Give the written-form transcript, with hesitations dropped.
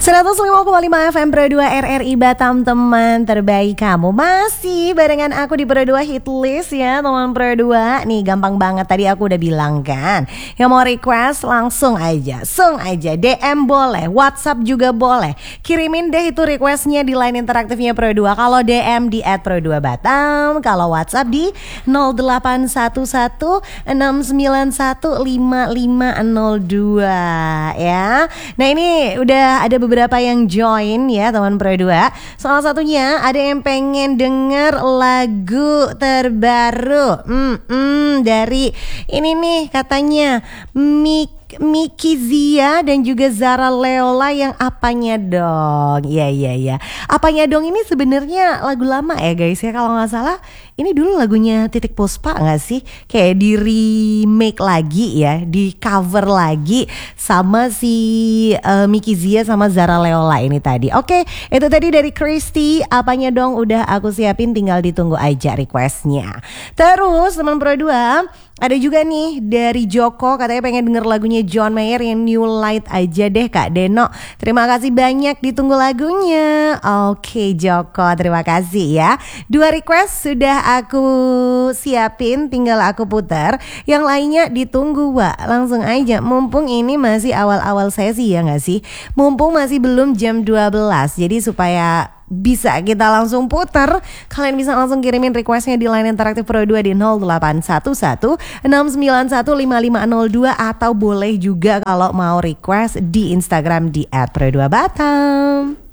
105,5 FM Pro 2 RRI Batam, teman terbaik kamu. Masih barengan aku di Pro 2 Hit List ya teman Pro 2. Nih gampang banget, tadi aku udah bilang kan, yang mau request langsung aja DM boleh, WhatsApp juga boleh. Kirimin deh itu requestnya di line interaktifnya Pro 2. Kalau DM di @pro2batam, kalau WhatsApp di 0811-691-5502 ya. Nah ini udah ada beberapa yang join ya teman Pro 2. Salah satunya ada yang pengen denger lagu terbaru dari ini nih, katanya Miki Zia dan juga Zara Leola yang Apanya Dong. Iya. Apanya Dong ini sebenarnya lagu lama ya guys ya, kalau nggak salah. Ini dulu lagunya Titik Puspa nggak sih? Kayak di remake lagi ya, di cover lagi sama si Miki Zia sama Zara Leola ini tadi. Oke, itu tadi dari Christy. Apanya Dong udah aku siapin, tinggal ditunggu aja requestnya. Terus teman Pro 2, ada juga nih dari Joko, katanya pengen denger lagunya John Mayer yang New Light aja deh Kak Deno. Terima kasih banyak, ditunggu lagunya. Oke Joko, terima kasih ya. 2 request sudah aku siapin, tinggal aku putar. Yang lainnya ditunggu Wak, langsung aja. Mumpung ini masih awal-awal sesi ya gak sih? Mumpung masih belum jam 12, jadi supaya bisa kita langsung puter, kalian bisa langsung kirimin requestnya di line interaktif Pro 2 di 0811-691-5502, atau boleh juga kalau mau request di Instagram di @pro2batam.